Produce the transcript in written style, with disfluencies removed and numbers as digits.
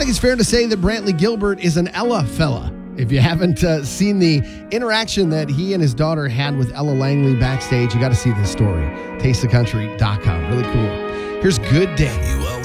think it's fair to say that Brantley Gilbert is an Ella fella. If you haven't seen the interaction that he and his daughter had with Ella Langley backstage, you got to see this story. TasteTheCountry.com. Really cool. Here's Good Day.